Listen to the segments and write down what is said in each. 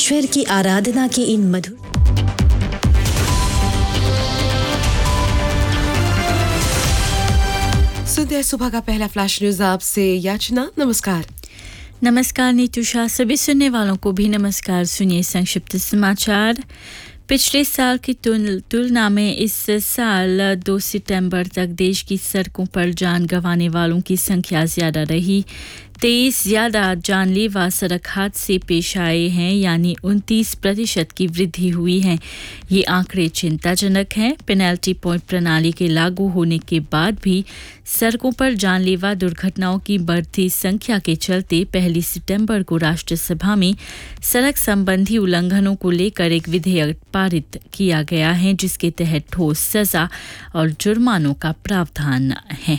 ईश्वर की आराधना के इन मधुर सुनते हैं सुबह का पहला फ्लैश न्यूज आपसे याचना। नमस्कार। नमस्कार नीतूषा, सभी सुनने वालों को भी नमस्कार। सुनिए संक्षिप्त समाचार। पिछले साल की तुलना में इस साल 2 सितंबर तक देश की सड़कों पर जान गंवाने वालों की संख्या ज़्यादा रही। 23 ज़्यादा जानलेवा सड़क हादसे पेश आए हैं, यानी 29% की वृद्धि हुई है। ये आंकड़े चिंताजनक हैं। पेनल्टी पॉइंट प्रणाली के लागू होने के बाद भी सड़कों पर जानलेवा दुर्घटनाओं की बढ़ती संख्या के चलते 1 सितंबर को राष्ट्रसभा में सड़क संबंधी उल्लंघनों को लेकर एक विधेयक पारित किया गया है, जिसके तहत ठोस सजा और जुर्मानों का प्रावधान है।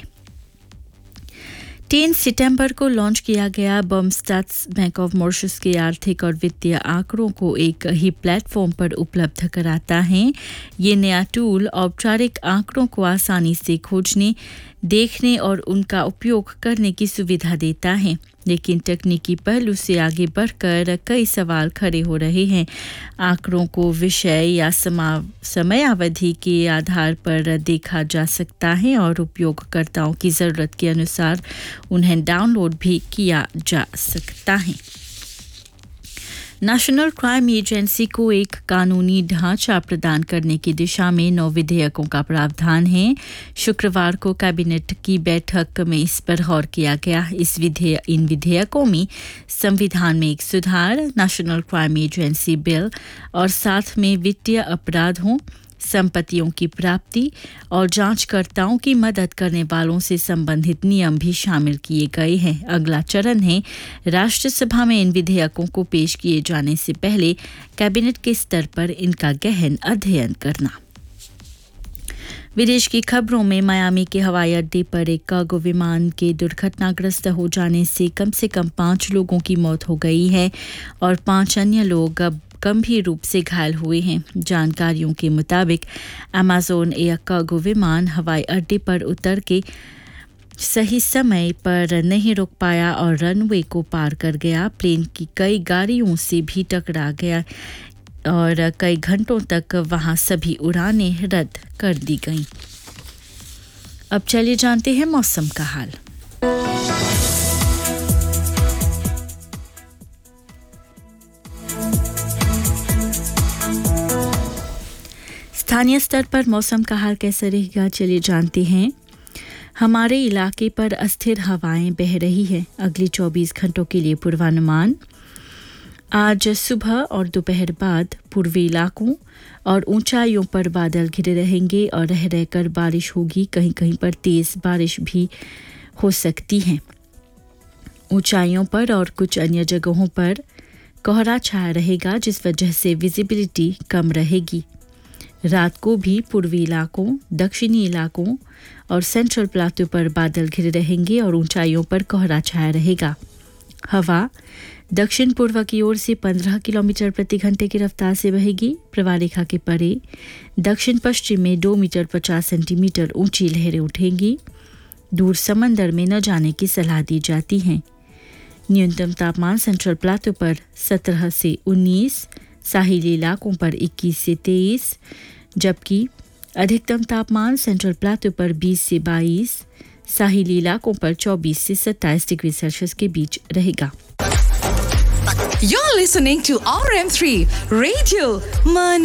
3 सितंबर को लॉन्च किया गया बमस्टैट्स बैंक ऑफ मॉरिशस के आर्थिक और वित्तीय आंकड़ों को एक ही प्लेटफॉर्म पर उपलब्ध कराता है। ये नया टूल औपचारिक आंकड़ों को आसानी से खोजने, देखने और उनका उपयोग करने की सुविधा देता है, लेकिन तकनीकी पहलू से आगे बढ़कर कई सवाल खड़े हो रहे हैं। आंकड़ों को विषय या समयावधि के आधार पर देखा जा सकता है और उपयोगकर्ताओं की ज़रूरत के अनुसार उन्हें डाउनलोड भी किया जा सकता है। नेशनल क्राइम एजेंसी को एक कानूनी ढांचा प्रदान करने की दिशा में 9 विधेयकों का प्रावधान है। शुक्रवार को कैबिनेट की बैठक में इस पर गौर किया गया। इन विधेयकों में संविधान में एक सुधार, नेशनल क्राइम एजेंसी बिल और साथ में वित्तीय अपराधों, संपत्तियों की प्राप्ति और जांचकर्ताओं की मदद करने वालों से संबंधित नियम भी शामिल किए गए हैं। अगला चरण है राष्ट्रसभा में इन विधेयकों को पेश किए जाने से पहले कैबिनेट के स्तर पर इनका गहन अध्ययन करना। विदेश की खबरों में मियामी के हवाई अड्डे पर एक कार्गो विमान के दुर्घटनाग्रस्त हो जाने से कम 5 लोगों की मौत हो गई है और 5 अन्य लोग गंभीर रूप से घायल हुए हैं। जानकारियों के मुताबिक अमेज़न एयर कार्गो विमान हवाई अड्डे पर उतर के सही समय पर नहीं रुक पाया और रनवे को पार कर गया। प्लेन की कई गाड़ियों से भी टकरा गया और कई घंटों तक वहां सभी उड़ानें रद्द कर दी गईं। अब चलिए जानते हैं मौसम का हाल। स्थानीय स्तर पर मौसम का हाल कैसा रहेगा, चलिए जानते हैं। हमारे इलाके पर अस्थिर हवाएं बह रही हैं। अगले 24 घंटों के लिए पूर्वानुमान। आज सुबह और दोपहर बाद पूर्वी इलाकों और ऊंचाइयों पर बादल घिरे रहेंगे और रह रहकर बारिश होगी। कहीं कहीं पर तेज बारिश भी हो सकती है। ऊंचाइयों पर और कुछ अन्य जगहों पर कोहरा छाया रहेगा, जिस वजह से विजिबिलिटी कम रहेगी। रात को भी पूर्वी इलाकों, दक्षिणी इलाकों और सेंट्रल प्लाटो पर बादल घिरे रहेंगे और ऊंचाइयों पर कोहरा छाया रहेगा। हवा दक्षिण पूर्व की ओर से 15 किलोमीटर प्रति घंटे की रफ्तार से बहेगी। प्रवाह रेखा के परे दक्षिण पश्चिम में 2 मीटर 50 सेंटीमीटर ऊंची लहरें उठेंगी। दूर समंदर में न जाने की सलाह दी जाती है। न्यूनतम तापमान सेंट्रल प्लाटो पर 17 से 19, साहिली इलाकों पर 21 से 23, जबकि अधिकतम तापमान सेंट्रल प्लाटो पर 20 से 22, साहिली इलाकों पर 24 से 27 डिग्री सेल्सियस के बीच रहेगा। You're listening to RM3 Radio Man